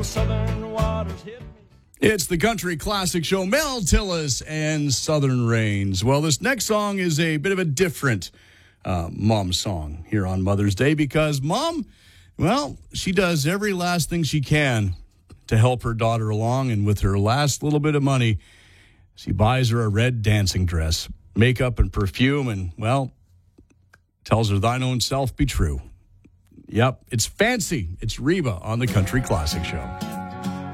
Southern waters hit me. It's the Country Classic Show, Mel Tillis and Southern Rains. Well, this next song is a bit of a different mom song here on Mother's Day because Mom, well, she does every last thing she can to help her daughter along, and with her last little bit of money, she buys her a red dancing dress, makeup and perfume, and, well, tells her thine own self be true. Yep, it's fancy. It's Reba on the Country Classic Show.